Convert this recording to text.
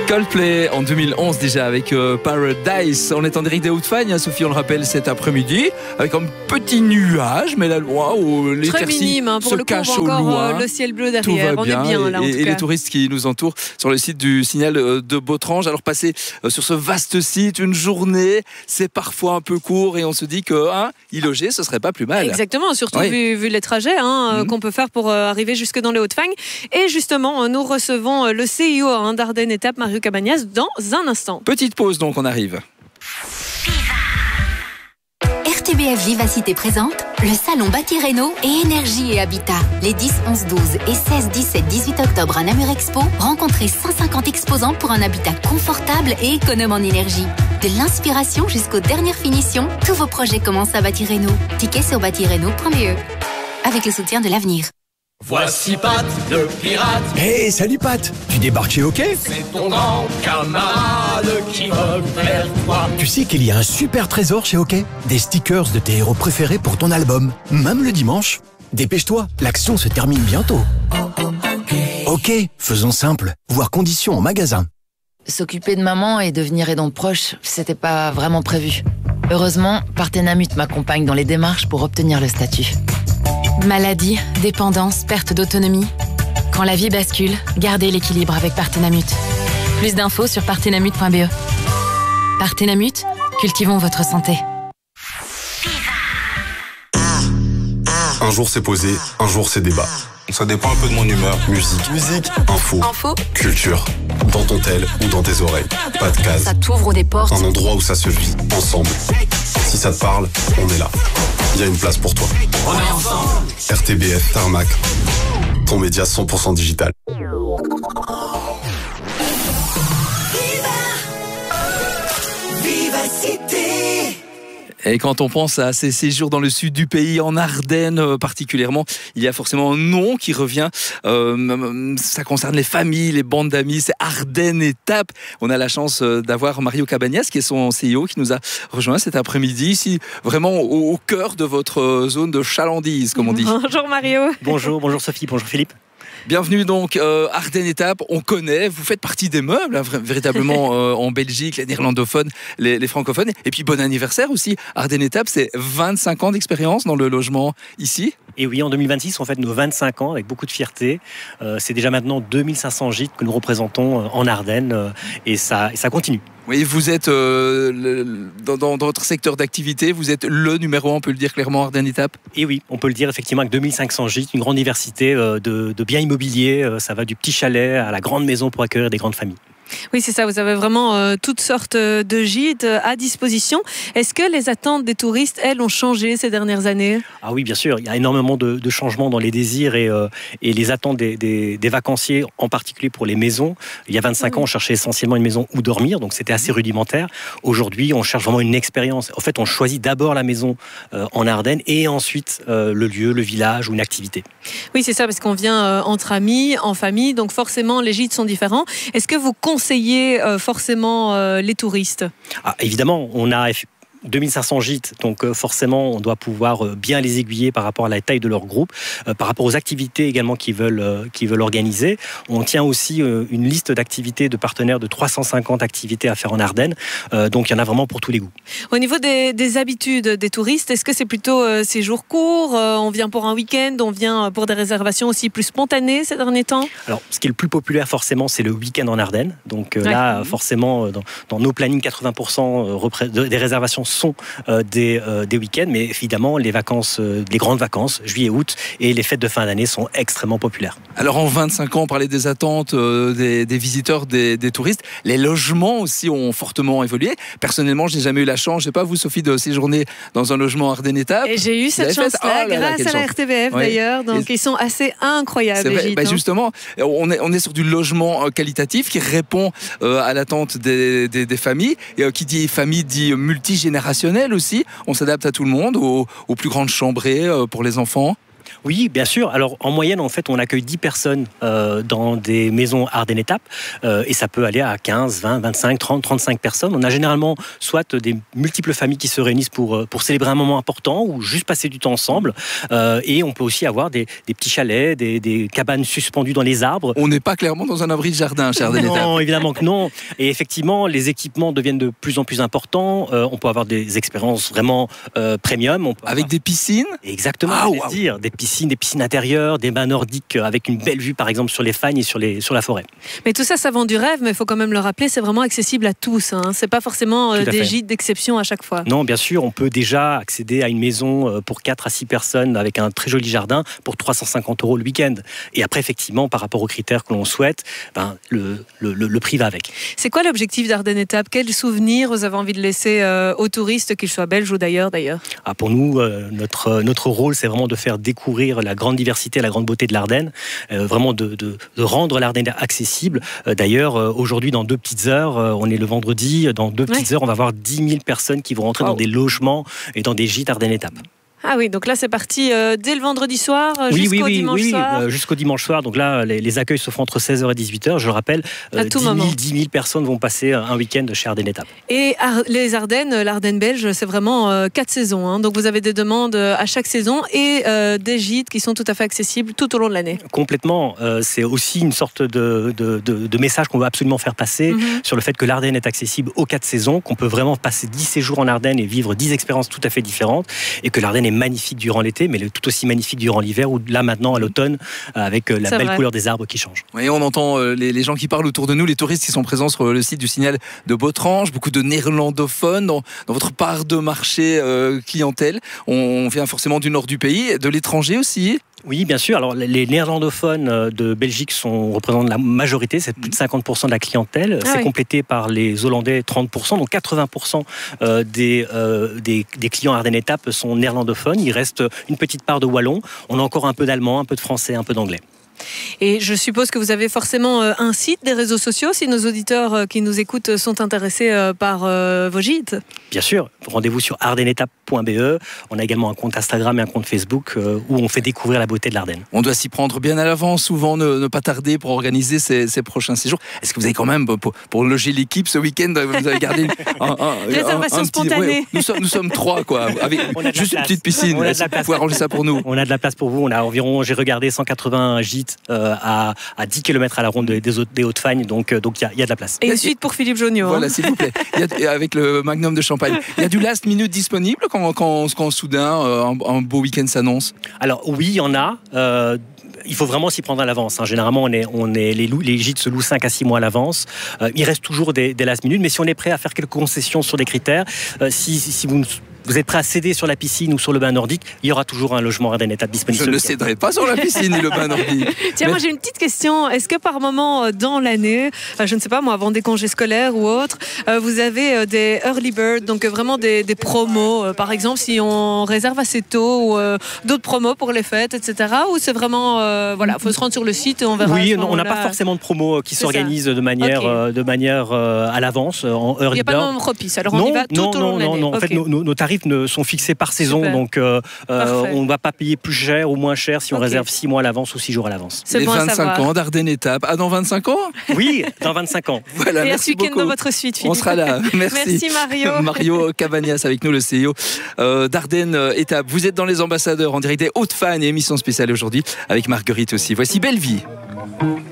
Coldplay en 2011 déjà avec Paradise. On est en direct des Hauts-de-Fagne, Sophie, on le rappelle, cet après-midi, avec un petit nuage, mais la loi où les très minime, pour se le coup, on cachent voit au loin. encore le ciel bleu derrière. On est bien là en tout cas. Et les touristes qui nous entourent sur le site du Signal de Bautrange. Alors passer sur ce vaste site une journée, c'est parfois un peu court et on se dit que y loger, ce serait pas plus mal. Exactement, surtout vu les trajets qu'on peut faire pour arriver jusque dans les Hauts-de-Fagne. Et justement, nous recevons le CIO d'Ardennes Étape, Mario Cabagnas, dans un instant. Petite pause donc, on arrive. RTBF Vivacité présente le salon Bâti Réno et Énergie et Habitat. Les 10, 11, 12 et 16, 17, 18 octobre à Namur Expo, rencontrez 150 exposants pour un habitat confortable et économe en énergie. De l'inspiration jusqu'aux dernières finitions, tous vos projets commencent à Bâti Réno. Tickets sur bâtireno.be. Avec le soutien de l'avenir. Voici Pat, le pirate. Hey, salut Pat, tu débarques chez OK? C'est ton grand camarade qui revient vers toi. Tu sais qu'il y a un super trésor chez OK? Des stickers de tes héros préférés pour ton album, même le dimanche. Dépêche-toi, l'action se termine bientôt. OK, faisons simple, voir conditions en magasin. S'occuper de maman et devenir aidante proche, c'était pas vraiment prévu. Heureusement, Partenamut m'accompagne dans les démarches pour obtenir le statut. Maladie, dépendance, perte d'autonomie. Quand la vie bascule, gardez l'équilibre avec Partenamut. Plus d'infos sur partenamut.be. Partenamut, cultivons votre santé. Un jour c'est posé, un jour c'est débat. Ça dépend un peu de mon humeur. Musique, info, culture. Dans ton tel ou dans tes oreilles. Pas de case. Ça t'ouvre des portes. Un endroit où ça se vit, ensemble. Si ça te parle, on est là. Il y a une place pour toi. On est ensemble. RTBF Tarmac. Ton média 100% digital. Vivacité. Et quand on pense à ces séjours dans le sud du pays, en Ardennes particulièrement, il y a forcément un nom qui revient. Ça concerne les familles, les bandes d'amis. C'est Ardennes Étape. On a la chance d'avoir Mario Cabagnas, qui est son CEO, qui nous a rejoint cet après-midi, ici, vraiment au cœur de votre zone de chalandise, comme on dit. Bonjour Mario. Bonjour Sophie, bonjour Philippe. Bienvenue donc Ardennes Étape, on connaît, vous faites partie des meubles véritablement en Belgique, les néerlandophones, les francophones, et puis bon anniversaire aussi. Ardennes Étape, c'est 25 ans d'expérience dans le logement ici. Et oui, en 2026, on fête nos 25 ans avec beaucoup de fierté. C'est déjà maintenant 2500 gîtes que nous représentons en Ardennes et ça continue. Oui, vous êtes dans votre secteur d'activité, vous êtes le numéro 1, on peut le dire clairement, Ardennes Étape. Et oui, on peut le dire effectivement avec 2500 gîtes, une grande diversité de biens immobiliers. Ça va du petit chalet à la grande maison pour accueillir des grandes familles. Oui, c'est ça, vous avez vraiment toutes sortes de gîtes à disposition. Est-ce que les attentes des touristes, elles, ont changé ces dernières années ? Ah oui, bien sûr, il y a énormément de changements dans les désirs et les attentes des vacanciers, en particulier pour les maisons. Il y a 25 ans, on cherchait essentiellement une maison où dormir, donc c'était assez rudimentaire. Aujourd'hui, on cherche vraiment une expérience. En fait, on choisit d'abord la maison en Ardennes et ensuite le lieu, le village ou une activité. Oui, c'est ça, parce qu'on vient entre amis, en famille, donc forcément, les gîtes sont différents. Est-ce que vous conseillez forcément les touristes ? Évidemment, on a 2500 gîtes, donc forcément on doit pouvoir bien les aiguiller par rapport à la taille de leur groupe, par rapport aux activités également qu'ils veulent organiser. On tient aussi une liste d'activités de partenaires de 350 activités à faire en Ardennes, donc il y en a vraiment pour tous les goûts. Au niveau des habitudes des touristes, est-ce que c'est plutôt séjours courts, on vient pour un week-end, on vient pour des réservations aussi plus spontanées ces derniers temps ? Alors ce qui est le plus populaire forcément c'est le week-end en Ardennes, donc là forcément dans nos plannings 80% des réservations sont des week-ends, mais évidemment les grandes vacances, juillet-août et les fêtes de fin d'année sont extrêmement populaires. Alors en 25 ans, on parlait des attentes des visiteurs, des touristes. Les logements aussi ont fortement évolué. Personnellement, je n'ai jamais eu la chance, je ne sais pas vous Sophie, de séjourner dans un logement Ardennes Étape. Et j'ai eu cette chance-là grâce à la RTBF d'ailleurs, donc ils sont assez incroyables les gîtes. Justement, on est sur du logement qualitatif qui répond à l'attente des familles, et qui dit famille dit multigénérationnel aussi. On s'adapte à tout le monde, aux plus grandes chambrées pour les enfants. Oui, bien sûr. Alors, en moyenne, en fait, on accueille 10 personnes dans des maisons Ardennes Étape et ça peut aller à 15, 20, 25, 30, 35 personnes. On a généralement soit des multiples familles qui se réunissent pour célébrer un moment important ou juste passer du temps ensemble. Et on peut aussi avoir des petits chalets, des cabanes suspendues dans les arbres. On n'est pas clairement dans un abri de jardin, chez Ardennes Étape. Non, évidemment que non. Et effectivement, les équipements deviennent de plus en plus importants. On peut avoir des expériences vraiment premium. Avec des piscines. Exactement, dire des piscines intérieures, des bains nordiques avec une belle vue par exemple sur les fagnes et sur la forêt. Mais tout ça, ça vend du rêve, mais il faut quand même le rappeler, c'est vraiment accessible à tous. C'est pas forcément des gîtes d'exception à chaque fois. Non, bien sûr, on peut déjà accéder à une maison pour 4 à 6 personnes avec un très joli jardin pour 350 € le week-end. Et après, effectivement, par rapport aux critères que l'on souhaite, le prix va avec. C'est quoi l'objectif d'Ardennes Étape? Quels souvenirs vous avez envie de laisser aux touristes, qu'ils soient belges ou d'ailleurs? Pour nous, notre rôle, c'est vraiment de faire découvrir la grande diversité, la grande beauté de l'Ardenne, vraiment de rendre l'Ardenne accessible. D'ailleurs, aujourd'hui, dans 2 petites heures, on est le vendredi, dans 2 petites heures, on va avoir 10 000 personnes qui vont rentrer dans des logements et dans des gîtes Ardennes Étape. Ah oui, donc là c'est parti dès le vendredi soir jusqu'au dimanche soir. Jusqu'au dimanche soir. Donc là, les accueils se font entre 16h et 18h. Je le rappelle, 10 000 personnes vont passer un week-end chez Ardennes Étape. Et les Ardennes, l'Ardenne belge, c'est vraiment 4 saisons. Donc vous avez des demandes à chaque saison et des gîtes qui sont tout à fait accessibles tout au long de l'année. Complètement. C'est aussi une sorte de message qu'on veut absolument faire passer sur le fait que l'Ardenne est accessible aux 4 saisons, qu'on peut vraiment passer 10 séjours en Ardennes et vivre 10 expériences tout à fait différentes et que l'Ardenne est magnifique durant l'été, mais tout aussi magnifique durant l'hiver ou là maintenant à l'automne avec la belle couleur des arbres qui change. Oui, on entend les gens qui parlent autour de nous, les touristes qui sont présents sur le site du Signal de Botrange, beaucoup de néerlandophones dans votre part de marché clientèle. On vient forcément du nord du pays, de l'étranger aussi. Oui, bien sûr. Alors, les néerlandophones de Belgique représentent la majorité, c'est plus de 50% de la clientèle. C'est complété par les Hollandais, 30%, donc 80% des clients Ardennes Étape sont néerlandophones. Il reste une petite part de wallon. On a encore un peu d'allemand, un peu de français, un peu d'anglais. Et je suppose que vous avez forcément un site, des réseaux sociaux, si nos auditeurs qui nous écoutent sont intéressés par vos gîtes. Bien sûr, rendez-vous sur ardennesétape.be. On a également un compte Instagram et un compte Facebook où on fait découvrir la beauté de l'Ardenne. On doit s'y prendre bien à l'avance, souvent ne pas tarder pour organiser ces prochains séjours. Est-ce que vous avez quand même, pour loger l'équipe ce week-end, vous avez gardé réservation spontanée. Nous sommes 3, quoi, avec juste une petite piscine. Est-ce que vous pouvez arranger ça pour nous? On a de la place pour vous. On a environ, j'ai regardé, 180 gîtes à 10 km à la ronde des Hauts-de-Fagne, donc il y a de la place. Et une suite pour Philippe Jonio. Voilà, s'il vous plaît. Avec le Magnum de Champagne. Il y a du last minute disponible quand soudain un beau week-end s'annonce? Alors oui, il y en a. Il faut vraiment s'y prendre à l'avance. Généralement, les gîtes se louent 5 à 6 mois à l'avance. Il reste toujours des last minute, mais si on est prêt à faire quelques concessions sur des critères, si vous êtes prêt à céder sur la piscine ou sur le bain nordique, il y aura toujours un logement Ardennes Étape disponible. Je ne céderai pas sur la piscine ni le bain nordique. Tiens, moi j'ai une petite question. Est-ce que par moment dans l'année, je ne sais pas moi, avant des congés scolaires ou autres, vous avez des early bird, donc vraiment des promos, par exemple si on réserve assez tôt ou d'autres promos pour les fêtes, etc. Ou c'est vraiment, faut se rendre sur le site et on verra. Oui, on n'a pas forcément de promos qui s'organisent de manière à l'avance en early bird. Il n'y a pas de moment propice, alors on y va tout au long de l'année. Non. En fait, nos tarifs sont fixés par saison. Super. Donc on ne va pas payer plus cher ou moins cher si on réserve 6 mois à l'avance ou 6 jours à l'avance. C'est les bon 25 ans d'Ardennes Étape. Dans 25 ans? Oui, dans 25 ans. Voilà, et à ce week-end dans votre suite, Philippe. On sera là. Merci Mario. Mario Cabanias avec nous, le CEO d'Ardennes Étape. Vous êtes dans les ambassadeurs en direct des Hauts-de-Fagne, émission spéciale aujourd'hui avec Marguerite aussi. Voici Belle Vie.